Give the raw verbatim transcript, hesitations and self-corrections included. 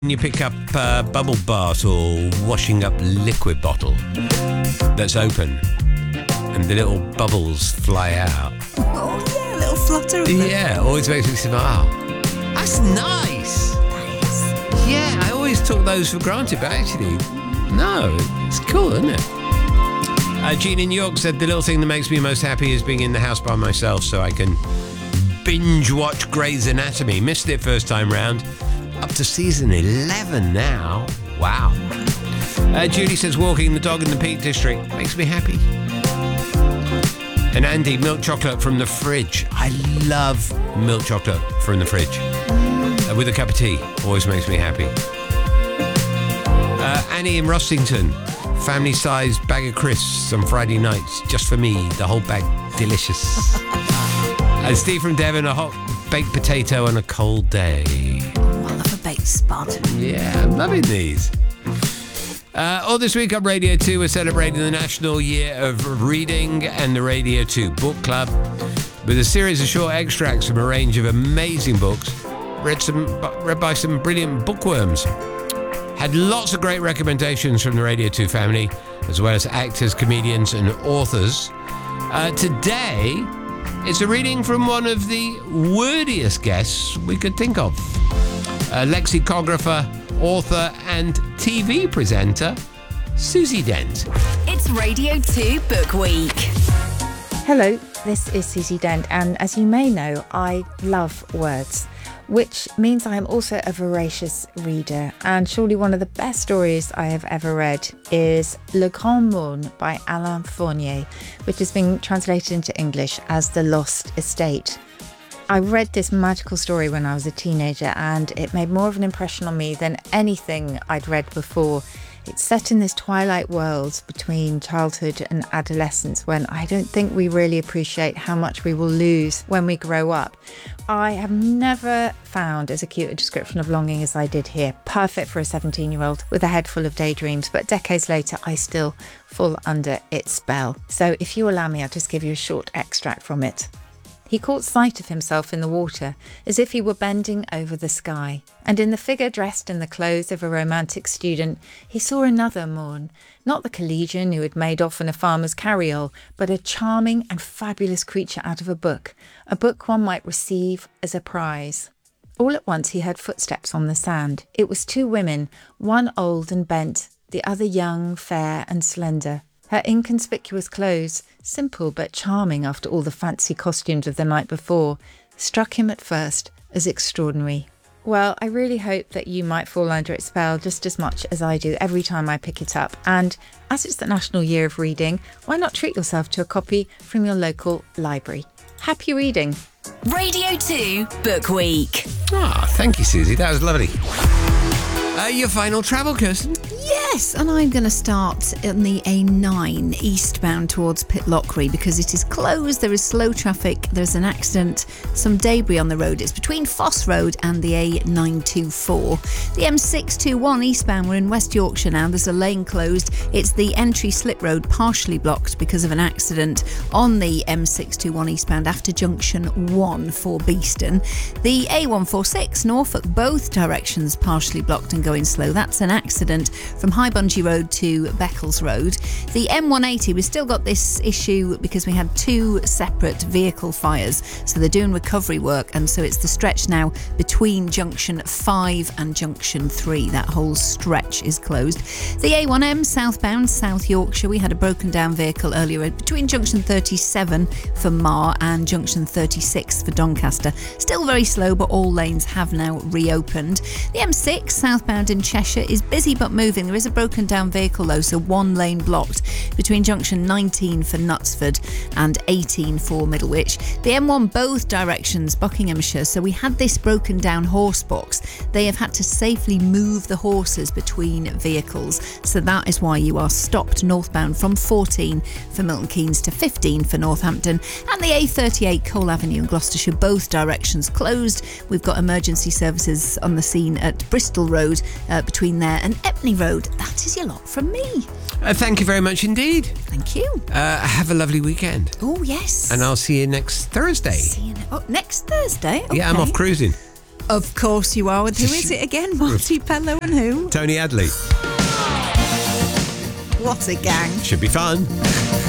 You pick up a bubble bath or washing up liquid bottle that's open and the little bubbles fly out. Oh, yeah, a little flutter. Yeah, always makes me smile. That's nice. Nice. Yeah, I always took those for granted, but actually, no, it's cool, isn't it? Uh, Gene in New York said the little thing that makes me most happy is being in the house by myself so I can binge watch Grey's Anatomy. Missed it first time round. Up to season eleven now. Wow. Uh, Julie says walking the dog in the Peak District makes me happy. And Andy, milk chocolate from the fridge. I love milk chocolate from the fridge. Uh, with a cup of tea. Always makes me happy. Uh, Annie in Rossington. Family-sized bag of crisps on Friday nights. Just for me. The whole bag. Delicious. And Steve from Devon. A hot baked potato on a cold day. Baked spud. Yeah, I'm loving these. Uh, all this week on Radio two, we're celebrating the National Year of Reading and the Radio two Book Club with a series of short extracts from a range of amazing books read, some, read by some brilliant bookworms. Had lots of great recommendations from the Radio two family, as well as actors, comedians and authors. Uh, today, it's a reading from one of the wordiest guests we could think of. Uh, lexicographer, author and T V presenter, Susie Dent. It's Radio two Book Week. Hello, this is Susie Dent, and as you may know, I love words, which means I am also a voracious reader, and surely one of the best stories I have ever read is Le Grand Monde by Alain Fournier, which has been translated into English as The Lost Estate. I read this magical story when I was a teenager and it made more of an impression on me than anything I'd read before. It's set in this twilight world between childhood and adolescence when I don't think we really appreciate how much we will lose when we grow up. I have never found as acute a description of longing as I did here. Perfect for a seventeen-year-old with a head full of daydreams, but decades later I still fall under its spell. So if you allow me, I'll just give you a short extract from it. He caught sight of himself in the water, as if he were bending over the sky. And in the figure dressed in the clothes of a romantic student, he saw another Morn, not the collegian who had made off in a farmer's carryall, but a charming and fabulous creature out of a book, a book one might receive as a prize. All at once he heard footsteps on the sand. It was two women, one old and bent, the other young, fair and slender. Her inconspicuous clothes, simple but charming after all the fancy costumes of the night before, struck him at first as extraordinary. Well, I really hope that you might fall under its spell just as much as I do every time I pick it up. And as it's the National Year of Reading, why not treat yourself to a copy from your local library? Happy reading. Radio two Book Week. Ah, thank you, Susie. That was lovely. Uh, your final travel, Kirsten? Yes, and I'm going to start on the A nine eastbound towards Pitlochry because it is closed. There is slow traffic. There's an accident, some debris on the road. It's between Foss Road and the A nine twenty-four. The M six twenty-one eastbound, we're in West Yorkshire now. There's a lane closed. It's the entry slip road partially blocked because of an accident on the M six twenty-one eastbound after junction one for Beeston. The A one forty-six Norfolk, both directions partially blocked and going slow. That's an accident from High Bungee Road to Beccles Road. The M one eighty, we've still got this issue because we had two separate vehicle fires, so they're doing recovery work, and so it's the stretch now between junction five and junction three. That whole stretch is closed. The A one M southbound South Yorkshire, we had a broken down vehicle earlier between junction thirty-seven for Mar and junction thirty-six for Doncaster. Still very slow, but all lanes have now reopened. The M six southbound in Cheshire is busy but moving. There is a broken down vehicle though, so one lane blocked between junction nineteen for Knutsford and eighteen for Middlewich. The M one both directions, Buckinghamshire, so we had this broken down horse box. They have had to safely move the horses between vehicles, so that is why you are stopped northbound from fourteen for Milton Keynes to fifteen for Northampton. And the A thirty-eight Cole Avenue in Gloucestershire, both directions closed. We've got emergency services on the scene at Bristol Road uh, between there and Epney Road. That is your lot from me. Uh, thank you very much indeed. Thank you. Uh, have a lovely weekend. Oh, yes. And I'll see you next Thursday. See you ne- oh, next Thursday? Okay. Yeah, I'm off cruising. Of course you are. With who is it again? Marty Pellow and who? Tony Adley. What a gang. Should be fun.